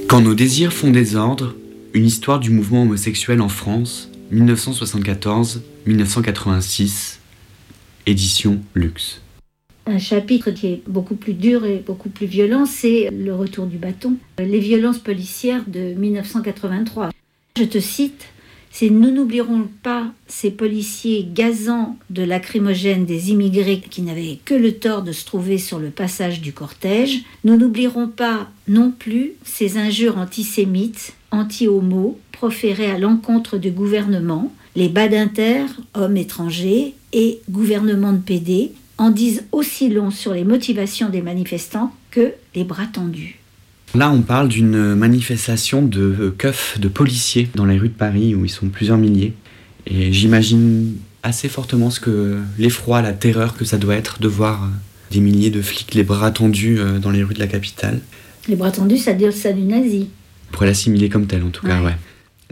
Quand nos désirs font désordre, une histoire du mouvement homosexuel en France, 1974-1986, édition Luxe. Un chapitre qui est beaucoup plus dur et beaucoup plus violent, c'est le retour du bâton, les violences policières de 1983. Je te cite, c'est « Nous n'oublierons pas ces policiers gazant de lacrymogènes des immigrés qui n'avaient que le tort de se trouver sur le passage du cortège. Nous n'oublierons pas non plus ces injures antisémites, anti-homo, proférées à l'encontre du gouvernement. Les badinter, hommes étrangers, et gouvernement de PD en disent aussi long sur les motivations des manifestants que les bras tendus. » Là, on parle d'une manifestation de keufs, de policiers dans les rues de Paris où ils sont plusieurs milliers. Et j'imagine assez fortement ce que l'effroi, la terreur que ça doit être de voir des milliers de flics les bras tendus dans les rues de la capitale. Les bras tendus, ça dit le salut nazi. On pourrait l'assimiler comme tel en tout cas, ouais.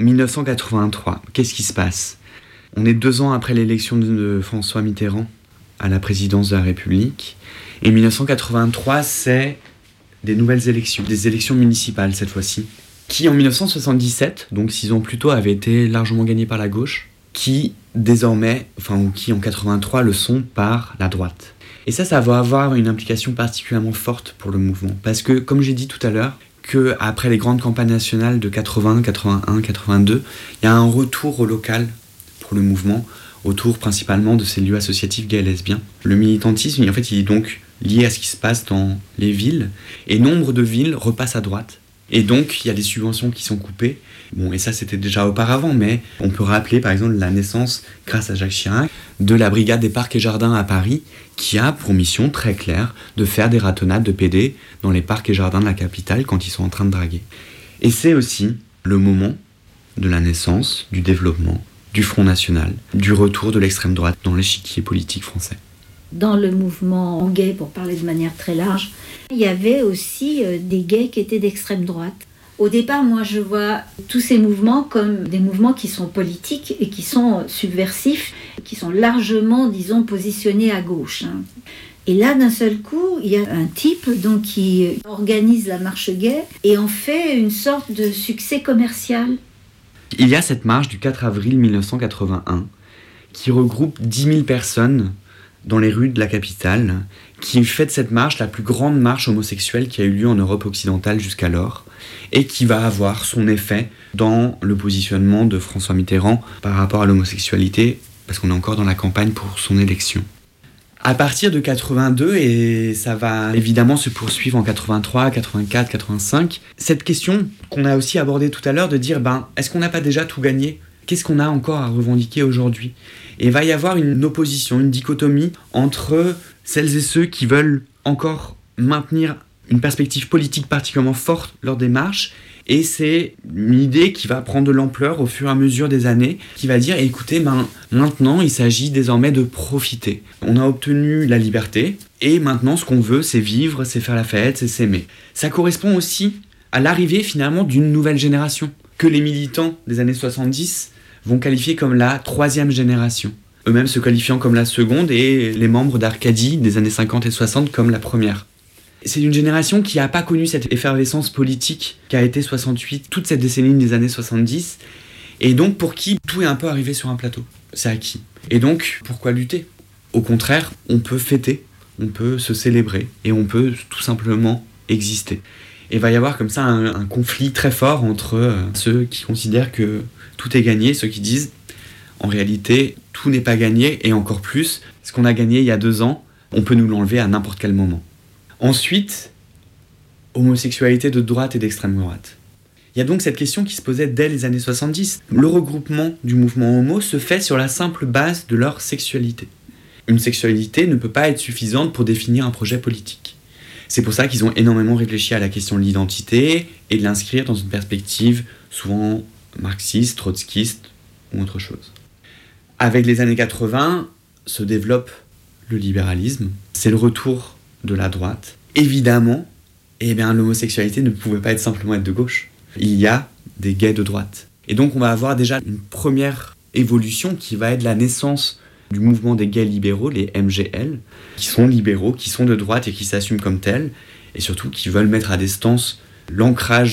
1983, qu'est-ce qui se passe ? On est 2 ans après l'élection de François Mitterrand à la présidence de la République. Et 1983, c'est des nouvelles élections, des élections municipales cette fois-ci, qui en 1977, donc 6 ans plus tôt, avaient été largement gagnées par la gauche, qui désormais, ou qui en 83 le sont par la droite. Et ça va avoir une implication particulièrement forte pour le mouvement, parce que, comme j'ai dit tout à l'heure, qu'après les grandes campagnes nationales de 80, 81, 82, il y a un retour au local pour le mouvement, autour principalement de ces lieux associatifs gays et lesbiens. Le militantisme, en fait, il est donc lié à ce qui se passe dans les villes, et nombre de villes repassent à droite. Et donc, il y a des subventions qui sont coupées. Bon, et ça, c'était déjà auparavant, mais on peut rappeler, par exemple, la naissance, grâce à Jacques Chirac, de la brigade des parcs et jardins à Paris, qui a pour mission très claire de faire des ratonnades de PD dans les parcs et jardins de la capitale quand ils sont en train de draguer. Et c'est aussi le moment de la naissance, du développement, du Front National, du retour de l'extrême droite dans l'échiquier politique français. Dans le mouvement gay, pour parler de manière très large, il y avait aussi des gays qui étaient d'extrême droite. Au départ, moi, je vois tous ces mouvements comme des mouvements qui sont politiques et qui sont subversifs, qui sont largement, disons, positionnés à gauche. Et là, d'un seul coup, il y a un type donc, qui organise la marche gay et en fait une sorte de succès commercial. Il y a cette marche du 4 avril 1981 qui regroupe 10 000 personnes dans les rues de la capitale, qui fait de cette marche la plus grande marche homosexuelle qui a eu lieu en Europe occidentale jusqu'alors, et qui va avoir son effet dans le positionnement de François Mitterrand par rapport à l'homosexualité, parce qu'on est encore dans la campagne pour son élection. À partir de 82, et ça va évidemment se poursuivre en 83, 84, 85, cette question qu'on a aussi abordée tout à l'heure de dire, est-ce qu'on n'a pas déjà tout gagné ? Qu'est-ce qu'on a encore à revendiquer aujourd'hui ? Et il va y avoir une opposition, une dichotomie entre celles et ceux qui veulent encore maintenir une perspective politique particulièrement forte lors des marches, et c'est une idée qui va prendre de l'ampleur au fur et à mesure des années, qui va dire, écoutez, maintenant il s'agit désormais de profiter. On a obtenu la liberté, et maintenant ce qu'on veut, c'est vivre, c'est faire la fête, c'est s'aimer. Ça correspond aussi à l'arrivée finalement d'une nouvelle génération, que les militants des années 70 vont qualifier comme la 3e génération, eux-mêmes se qualifiant comme la seconde, et les membres d'Arcadie des années 50 et 60 comme la première. C'est une génération qui n'a pas connu cette effervescence politique qu'a été 68, toute cette décennie des années 70, et donc pour qui tout est un peu arrivé sur un plateau, c'est acquis. Et donc, pourquoi lutter ? Au contraire, on peut fêter, on peut se célébrer, et on peut tout simplement exister. Et il va y avoir comme ça un conflit très fort entre ceux qui considèrent que tout est gagné, ceux qui disent en réalité tout n'est pas gagné, et encore plus, ce qu'on a gagné il y a 2 ans, on peut nous l'enlever à n'importe quel moment. Ensuite, homosexualité de droite et d'extrême droite. Il y a donc cette question qui se posait dès les années 70. Le regroupement du mouvement homo se fait sur la simple base de leur sexualité. Une sexualité ne peut pas être suffisante pour définir un projet politique. C'est pour ça qu'ils ont énormément réfléchi à la question de l'identité et de l'inscrire dans une perspective souvent marxiste, trotskiste ou autre chose. Avec les années 80, se développe le libéralisme. C'est le retour de la droite. Évidemment, l'homosexualité ne pouvait pas simplement être de gauche. Il y a des gays de droite. Et donc on va avoir déjà une première évolution qui va être la naissance du mouvement des gays libéraux, les MGL, qui sont libéraux, qui sont de droite et qui s'assument comme tels, et surtout qui veulent mettre à distance l'ancrage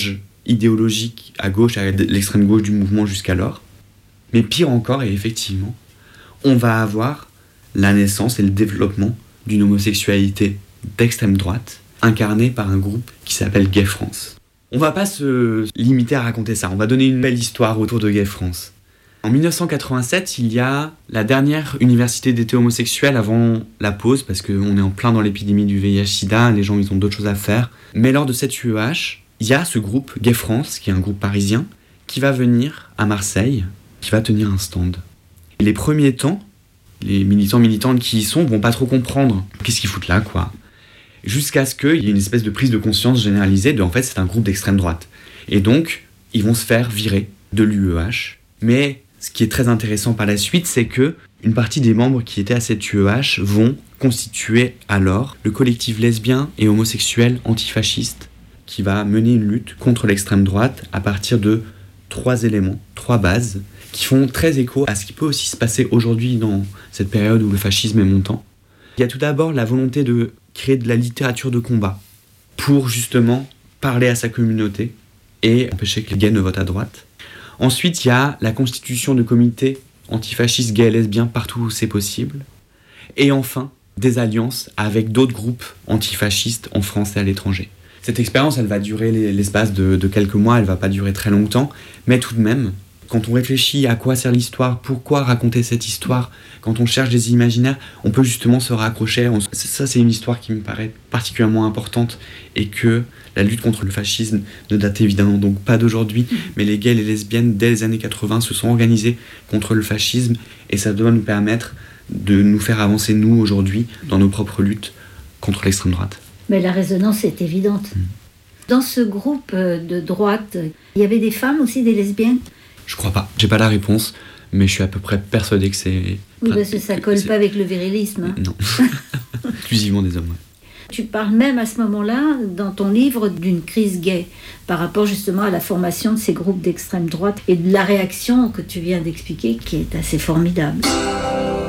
idéologique à gauche, à l'extrême gauche du mouvement jusqu'alors. Mais pire encore, et effectivement, on va avoir la naissance et le développement d'une homosexualité d'extrême droite, incarnée par un groupe qui s'appelle Gay France. On va pas se limiter à raconter ça, on va donner une belle histoire autour de Gay France. En 1987, il y a la dernière université d'été homosexuelle avant la pause, parce qu'on est en plein dans l'épidémie du VIH-Sida, les gens ils ont d'autres choses à faire. Mais lors de cette UEH, il y a ce groupe Gay France, qui est un groupe parisien, qui va venir à Marseille, qui va tenir un stand. Et les premiers temps, les militantes qui y sont vont pas trop comprendre qu'est-ce qu'ils foutent là, quoi. Jusqu'à ce qu'il y ait une espèce de prise de conscience généralisée de, en fait, c'est un groupe d'extrême droite. Et donc, ils vont se faire virer de l'UEH. Mais ce qui est très intéressant par la suite, c'est que une partie des membres qui étaient à cette UEH vont constituer alors le collectif lesbien et homosexuel antifasciste qui va mener une lutte contre l'extrême droite à partir de 3 éléments, 3 bases, qui font très écho à ce qui peut aussi se passer aujourd'hui dans cette période où le fascisme est montant. Il y a tout d'abord la volonté de créer de la littérature de combat pour justement parler à sa communauté et empêcher que les gays ne votent à droite. Ensuite, il y a la constitution de comités antifascistes gays et lesbiens partout où c'est possible. Et enfin, des alliances avec d'autres groupes antifascistes en France et à l'étranger. Cette expérience, elle va durer l'espace de quelques mois, elle va pas durer très longtemps, mais tout de même, quand on réfléchit à quoi sert l'histoire, pourquoi raconter cette histoire, quand on cherche des imaginaires, on peut justement se raccrocher. Ça, c'est une histoire qui me paraît particulièrement importante et que la lutte contre le fascisme ne date évidemment donc pas d'aujourd'hui, mais les gays et les lesbiennes, dès les années 80, se sont organisés contre le fascisme et ça doit nous permettre de nous faire avancer, nous, aujourd'hui, dans nos propres luttes contre l'extrême droite. Mais la résonance est évidente. Dans ce groupe de droite, il y avait des femmes aussi, des lesbiennes ? Je crois pas. J'ai pas la réponse, mais je suis à peu près persuadé que c'est... Oui, parce que ça colle pas avec le virilisme. Non. Exclusivement des hommes, ouais. Tu parles même à ce moment-là, dans ton livre, d'une crise gay, par rapport justement à la formation de ces groupes d'extrême droite et de la réaction que tu viens d'expliquer, qui est assez formidable.